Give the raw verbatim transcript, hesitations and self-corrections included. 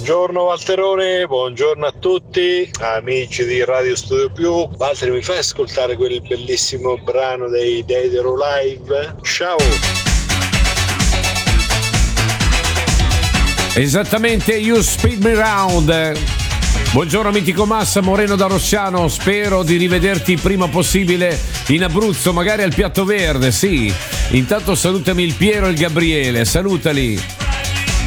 Buongiorno Walterone, buongiorno a tutti, amici di Radio Studio Più. Walter, mi fai ascoltare quel bellissimo brano dei Deidero Live? Ciao! Esattamente, You Speed Me Round. Buongiorno mitico Massa, Moreno da Rosciano, spero di rivederti il prima possibile in Abruzzo, magari al Piatto Verde, sì. Intanto salutami il Piero e il Gabriele, salutali.